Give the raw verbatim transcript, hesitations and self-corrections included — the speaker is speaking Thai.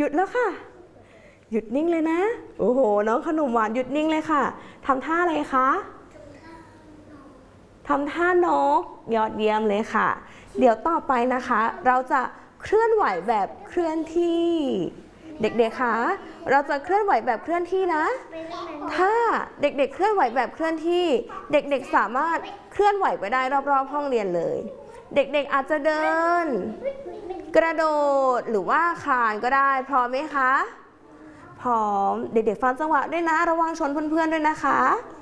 ดแล้วค่ะหยุดนิ่งเลยนะโอ้โหน้องขนมหวานหยุดนิ่งเลยค่ะทำท่าอะไรคะทำท่านกยอดเยี่ยมเลยค่ะเดี๋ยวต่อไปนะคะเราจะเคลื่อนไหวแบบเคลื่อนที่เด็กๆคะเราจะเคลื่อนไหวแบบเคลื่อนที่นะถ้าเด็กๆเคลื่อนไหวแบบเคลื่อนที่เด็กๆสามารถเคลื่อนไหวไปได้รอบๆห้องเรียนเลยเด็กๆอาจจะเดินกระโดดหรือว่าคลานก็ได้พร้อมไหมคะพร้อมเด็กๆฟังจังหวะด้วยนะระวังชนเพื่อนๆด้วยนะคะ